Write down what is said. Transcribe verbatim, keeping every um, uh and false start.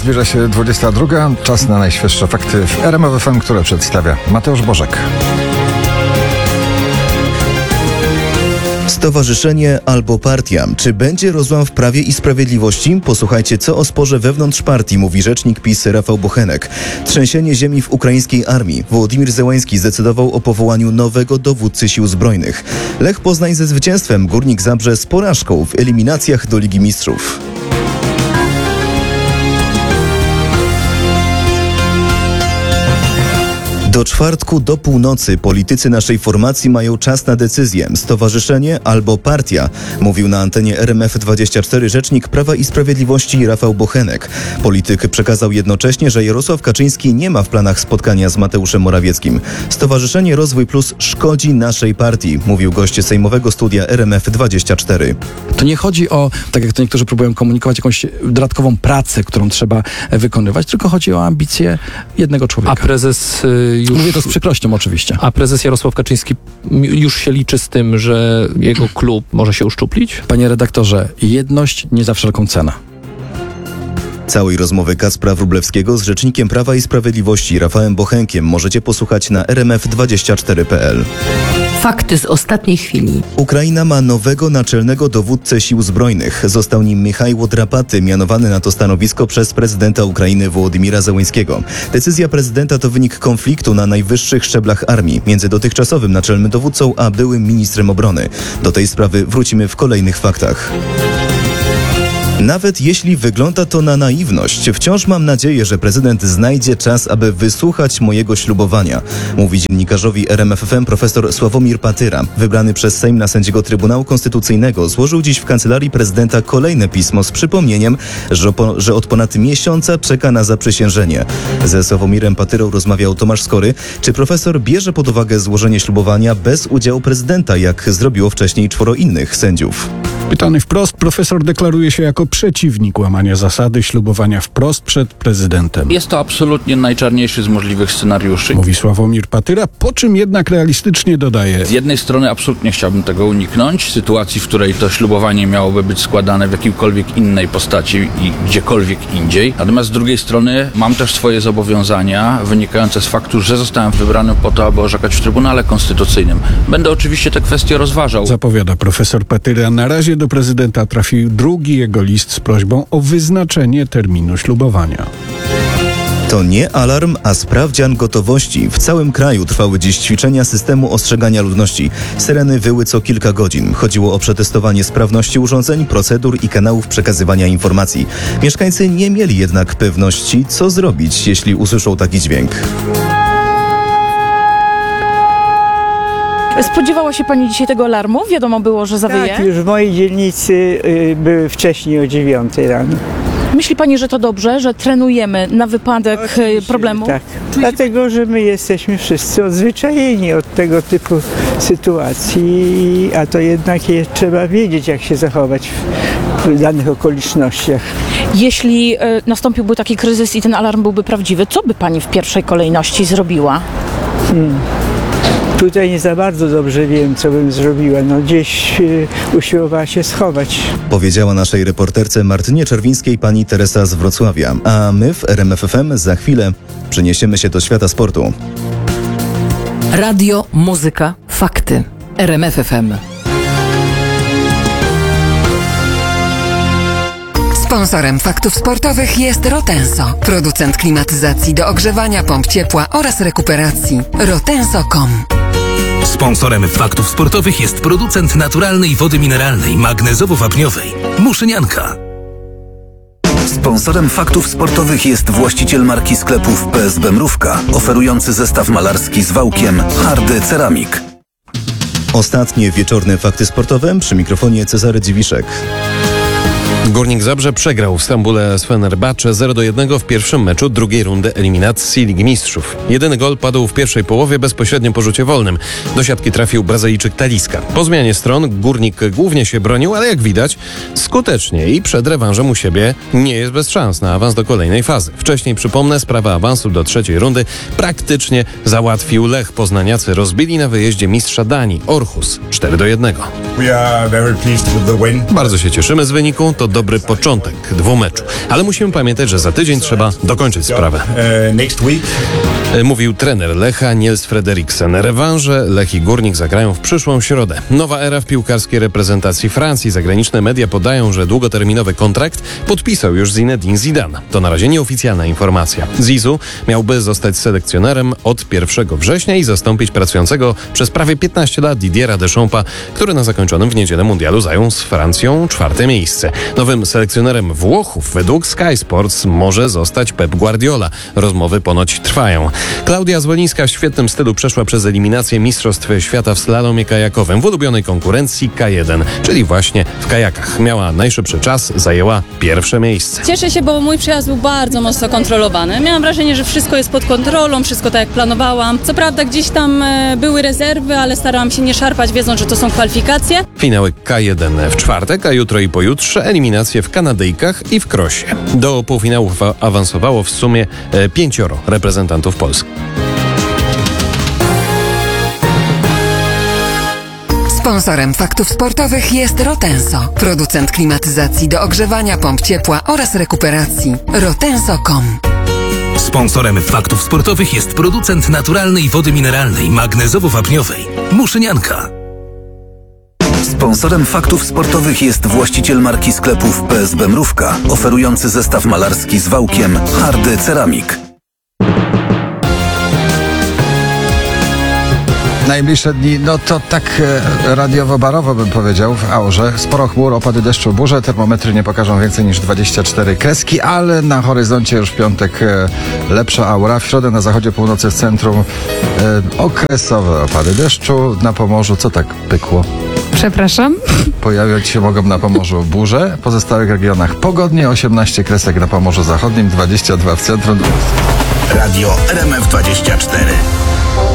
Zbliża się dwudziesta druga. Czas na najświeższe fakty w R M F F M, które przedstawia Mateusz Bożek. Stowarzyszenie albo partia. Czy będzie rozłam w Prawie i Sprawiedliwości? Posłuchajcie, co o sporze wewnątrz partii mówi rzecznik PiS Rafał Bochenek. Trzęsienie ziemi w ukraińskiej armii. Wołodymyr Zełański zdecydował o powołaniu nowego dowódcy sił zbrojnych. Lech Poznań ze zwycięstwem, Górnik Zabrze z porażką w eliminacjach do Ligi Mistrzów. Do czwartku do północy politycy naszej formacji mają czas na decyzję. Stowarzyszenie albo partia, mówił na antenie R M F dwadzieścia cztery rzecznik Prawa i Sprawiedliwości Rafał Bochenek. Polityk przekazał jednocześnie, że Jarosław Kaczyński nie ma w planach spotkania z Mateuszem Morawieckim. Stowarzyszenie Rozwój Plus szkodzi naszej partii, mówił gość sejmowego studia R M F dwadzieścia cztery. To nie chodzi o, tak jak to niektórzy próbują komunikować, jakąś dodatkową pracę, którą trzeba wykonywać, tylko chodzi o ambicje jednego człowieka. A prezes y, już... Mówię to z przykrością oczywiście. A prezes Jarosław Kaczyński już się liczy z tym, że jego klub może się uszczuplić? Panie redaktorze, jedność nie za wszelką cenę. Całej rozmowy Kacpra Wróblewskiego z rzecznikiem Prawa i Sprawiedliwości Rafałem Bochenkiem możecie posłuchać na r m f dwadzieścia cztery kropka p l. Fakty z ostatniej chwili. Ukraina ma nowego naczelnego dowódcę sił zbrojnych. Został nim Michajło Drapaty, mianowany na to stanowisko przez prezydenta Ukrainy Wołodymyra Zełańskiego. Decyzja prezydenta to wynik konfliktu na najwyższych szczeblach armii między dotychczasowym naczelnym dowódcą a byłym ministrem obrony. Do tej sprawy wrócimy w kolejnych faktach. Nawet jeśli wygląda to na naiwność, wciąż mam nadzieję, że prezydent znajdzie czas, aby wysłuchać mojego ślubowania, mówi dziennikarzowi R M F F M profesor Sławomir Patyra. Wybrany przez Sejm na sędziego Trybunału Konstytucyjnego złożył dziś w kancelarii prezydenta kolejne pismo z przypomnieniem, że, po, że od ponad miesiąca czeka na zaprzysiężenie. Ze Sławomirem Patyrą rozmawiał Tomasz Skory. Czy profesor bierze pod uwagę złożenie ślubowania bez udziału prezydenta, jak zrobiło wcześniej czworo innych sędziów? Pytany wprost, profesor deklaruje się jako przeciwnik łamania zasady ślubowania wprost przed prezydentem. Jest to absolutnie najczarniejszy z możliwych scenariuszy. Mówi Sławomir Patyra, po czym jednak realistycznie dodaje. Z jednej strony absolutnie chciałbym tego uniknąć, sytuacji, w której to ślubowanie miałoby być składane w jakiejkolwiek innej postaci i gdziekolwiek indziej. Natomiast z drugiej strony mam też swoje zobowiązania wynikające z faktu, że zostałem wybrany po to, aby orzekać w Trybunale Konstytucyjnym. Będę oczywiście te kwestie rozważał. Zapowiada profesor Patyra. Na razie do prezydenta trafił drugi jego list z prośbą o wyznaczenie terminu ślubowania. To nie alarm, a sprawdzian gotowości. W całym kraju trwały dziś ćwiczenia systemu ostrzegania ludności. Syreny wyły co kilka godzin. Chodziło o przetestowanie sprawności urządzeń, procedur i kanałów przekazywania informacji. Mieszkańcy nie mieli jednak pewności, co zrobić, jeśli usłyszą taki dźwięk. Spodziewała się pani dzisiaj tego alarmu? Wiadomo było, że zawieje? Tak, już w mojej dzielnicy y, były wcześniej o dziewiątej rano. Myśli pani, że to dobrze, że trenujemy na wypadek Oczywiście, problemu? Tak, dlatego, że my jesteśmy wszyscy odzwyczajeni od tego typu sytuacji, a to jednak je, trzeba wiedzieć, jak się zachować w, w danych okolicznościach. Jeśli y, nastąpiłby taki kryzys i ten alarm byłby prawdziwy, co by pani w pierwszej kolejności zrobiła? Hmm. Tutaj nie za bardzo dobrze wiem, co bym zrobiła. No gdzieś y, usiłowała się schować. Powiedziała naszej reporterce Martynie Czerwińskiej pani Teresa z Wrocławia. A my w R M F F M za chwilę przeniesiemy się do świata sportu. Radio, muzyka, fakty. R M F F M. Sponsorem faktów sportowych jest Rotenso, producent klimatyzacji do ogrzewania, pomp ciepła oraz rekuperacji. rotenso kropka com. Sponsorem faktów sportowych jest producent naturalnej wody mineralnej magnezowo-wapniowej Muszynianka. Sponsorem faktów sportowych jest właściciel marki sklepów P S B Mrówka, oferujący zestaw malarski z wałkiem Hardy Ceramik. Ostatnie wieczorne fakty sportowe przy mikrofonie Cezary Dziwiszek. Górnik Zabrze przegrał w Stambule z Fenerbahce zero do jednego w pierwszym meczu drugiej rundy eliminacji Ligi Mistrzów. Jedyny gol padł w pierwszej połowie bezpośrednim po rzucie wolnym. Do siatki trafił Brazylijczyk Talisca. Po zmianie stron Górnik głównie się bronił, ale jak widać skutecznie i przed rewanżem u siebie nie jest bez szans na awans do kolejnej fazy. Wcześniej, przypomnę, sprawę awansu do trzeciej rundy praktycznie załatwił Lech. Poznaniacy rozbili na wyjeździe mistrza Danii Orhus cztery do jednego. We are very pleased with the win. Bardzo się cieszymy z wyniku, to dobry początek dwumeczu. Ale musimy pamiętać, że za tydzień trzeba dokończyć sprawę. Uh, next week. Mówił trener Lecha Niels Frederiksen. Rewanże Lech i Górnik zagrają w przyszłą środę. Nowa era w piłkarskiej reprezentacji Francji. Zagraniczne media podają, że długoterminowy kontrakt podpisał już Zinedine Zidane. To na razie nieoficjalna informacja. Zizou miałby zostać selekcjonerem od pierwszego września i zastąpić pracującego przez prawie piętnaście lat Didiera Deschampa, który na zakończonym w niedzielę mundialu zajął z Francją czwarte miejsce. Nowym selekcjonerem Włochów według Sky Sports może zostać Pep Guardiola. Rozmowy ponoć trwają. Klaudia Zwolińska w świetnym stylu przeszła przez eliminację Mistrzostw Świata w slalomie kajakowym w ulubionej konkurencji K jeden, czyli właśnie w kajakach. Miała najszybszy czas, zajęła pierwsze miejsce. Cieszę się, bo mój przyjazd był bardzo mocno kontrolowany. Miałam wrażenie, że wszystko jest pod kontrolą, wszystko tak jak planowałam. Co prawda gdzieś tam e, były rezerwy, ale starałam się nie szarpać, wiedząc, że to są kwalifikacje. Finały K jeden w czwartek, a jutro i pojutrze eliminacje w kanadyjkach i w krosie. Do półfinałów awansowało w sumie e, pięcioro reprezentantów Polski. Sponsorem Faktów Sportowych jest Rotenso, producent klimatyzacji do ogrzewania, pomp ciepła oraz rekuperacji. rotenso kropka com. Sponsorem Faktów Sportowych jest producent naturalnej wody mineralnej magnezowo-wapniowej Muszynianka. Sponsorem Faktów Sportowych jest właściciel marki sklepów P S B Mrówka, oferujący zestaw malarski z wałkiem Hardy Ceramik. Najbliższe dni, no to tak e, radiowo-barowo bym powiedział w aurze. Sporo chmur, opady deszczu, burze, termometry nie pokażą więcej niż dwadzieścia cztery kreski, ale na horyzoncie już w piątek e, lepsza aura. W środę na zachodzie, północy, w centrum e, okresowe opady deszczu. Na Pomorzu, co tak pykło? Przepraszam. Pojawiać się mogą na Pomorzu burze, w pozostałych regionach pogodnie, osiemnaście kresek na Pomorzu Zachodnim, dwadzieścia dwa w centrum. Radio R M F dwadzieścia cztery.